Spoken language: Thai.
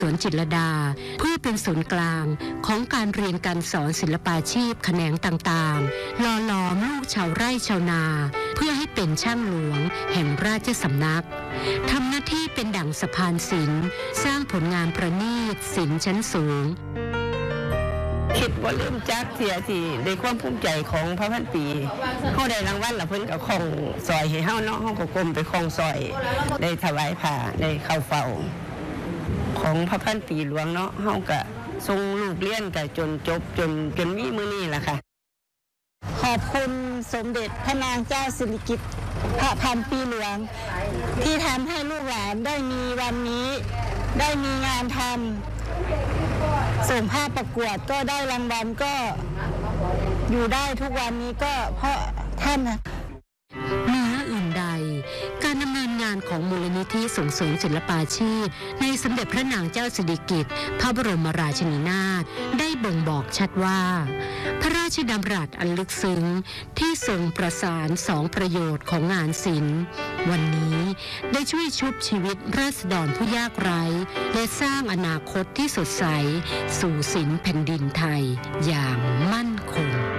สวนจิตรลดาเพื่อเป็นศูนย์กลางของการเรียนการสอนศิลปาชีพแขนงต่างๆหล่อหลอมลูกชาวไร่ชาวนาเพื่อให้เป็นช่างหลวงแห่งราชสำนักทำหน้าที่เป็นดั่งสะพานศิลป์สร้างผลงานประณีตศิลป์ชั้นสูงคิดว่าลืมจักเสียที่ได้ความภูมิใจของพระพันปีเขาได้รางวัลแล้วเพิ่นก็คล้องซอยให้เฮาเนาะเฮาก็ก้มไปคล้องซอยได้ถวายผ้าได้เข้าเฝ้าของพระพันปีหลวงเนาะเฮาก็ส่งลูกเรียนก็จนจบจนมีมื้อนี้ล่ะค่ะขอบคุณสมเด็จพระนางเจ้าสิริกิติ์พระพันปีหลวงที่ทำให้ลูกหลานได้มีวันนี้ได้มีงานทำส่งภาพประกวดก็ได้รางวัลก็อยู่ได้ทุกวันนี้ก็เพราะท่านเหนืออื่นใดการดำเนินงานของมูลนิธิส่งเสริมศิลปาชีพในสมเด็จพระนางเจ้าสิริกิติ์พระบรมราชินีนาถได้บ่งบอกชัดว่าพระราชดำรัสอันลึกซึ้งที่ทรงประสานสองประโยชน์ของงานศิลป์วันนี้ได้ช่วยชุบชีวิตราษฎรผู้ยากไร้และสร้างอนาคตที่สดใสสู่ศิลป์แผ่นดินไทยอย่างมั่นคง